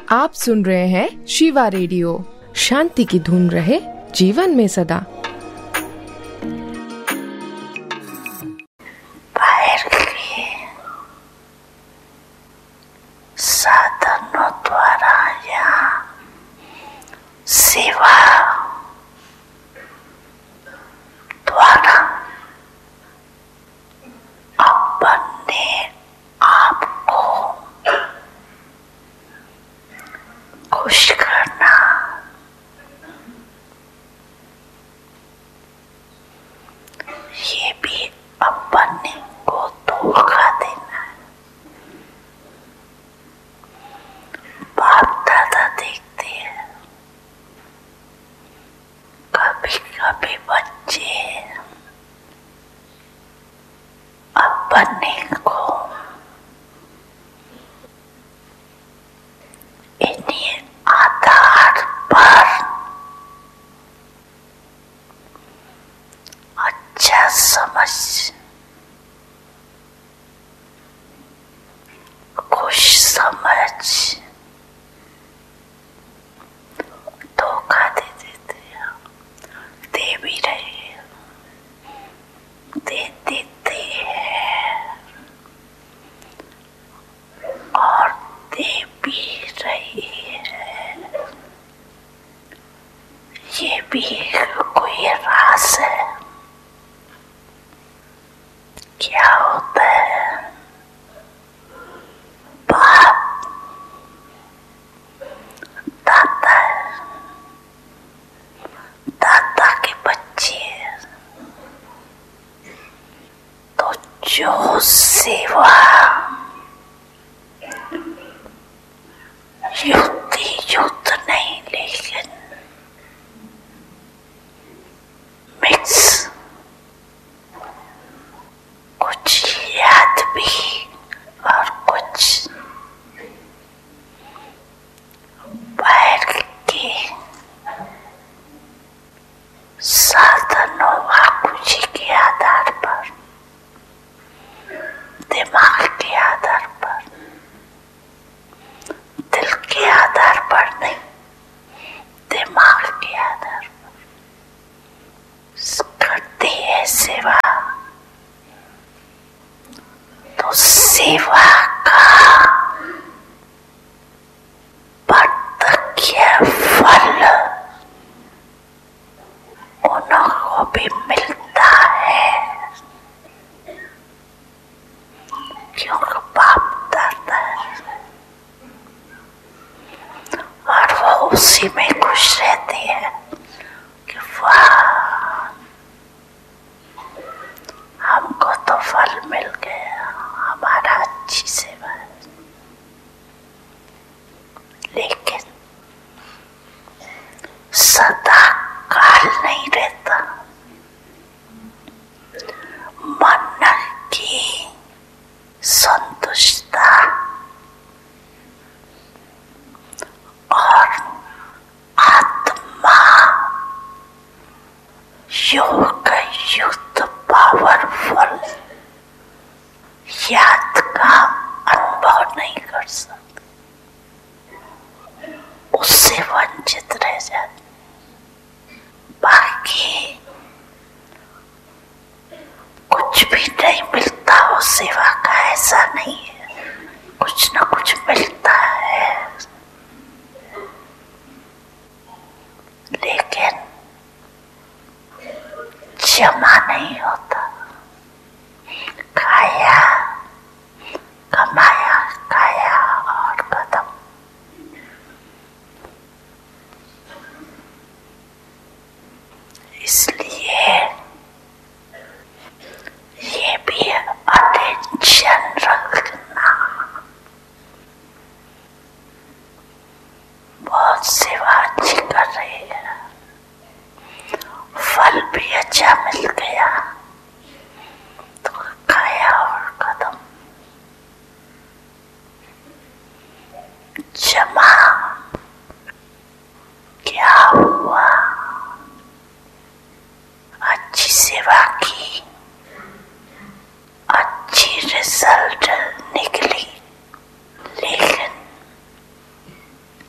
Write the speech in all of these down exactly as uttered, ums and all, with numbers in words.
आप सुन रहे हैं शिवा रेडियो। शांति की धुन रहे जीवन में सदा। बाहर के साधनों द्वारा या सेवा द्वारा अपने आप को खुश करना, ये भी अपने को धोखा देना है। बाप दादा देखते हैं, कभी कभी बच्चे अपने को इन्हीं आधार पर अच्छा समझ, खुश समझ धोखा दे देते हैं। दे भी रहे हैं, दे देते हैं और दे भी रही है। ये भी कोई राज है। क्या होता है, बाप दादा है, दादा के बच्चे हैं, तो जो सेवा युद्ध युद्ध नहीं, लेकिन मिक्स, कुछ याद भी और कुछ बाहर के साधनों वाकुजी के आधार पर, दिमाग के आधार पर, दिल के आधार पर नहीं, दिमाग के आधार पर करती है सेवा। तो सेवा का प्रत्यक्ष फल उनको भी मिलता है, क्योंकि बाप दादा है और वो उसी में खुश रहती है कि वाह, हमको तो फल मिल गया, हमारा अच्छी सेवा है। लेकिन सदा काल नहीं रहता। मन की संतुष्टता और आत्मा योग युक्त पावरफुल याद का अनुभव नहीं कर सकते, उससे वंचित रह जाते। बाकी कुछ भी नहीं मिलता हो सेवा का, ऐसा नहीं है, कुछ ना कुछ मिलता है, लेकिन जमा नहीं होता। खाया, कमाया, खाया और खत्म। इसलिए ये भी अटेंशन रखना। बहुत सेवा अच्छी कर रही है, फल भी अच्छा मिल गया तो खाया और खत्म। जमा क्या हुआ, अच्छी सेवा की, अच्छी रिजल्ट निकली, लेकिन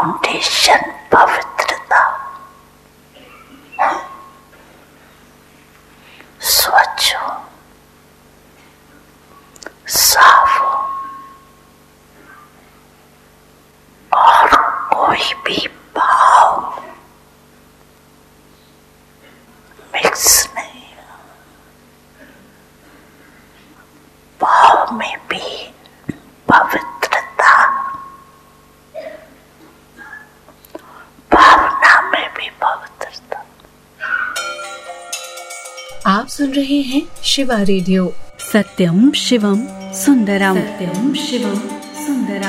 फाउंडेशन पवित्रता, स्वच्छ हो, साफ हो, और कोई भी भाव मिक्स नहीं हो। भाव में भी पवित्रता, भावना में भी पवित्रता। आप सुन रहे हैं शिवा रेडियो। सत्यम शिवम सुंदरम, सत्यम शिवम सुंदरम।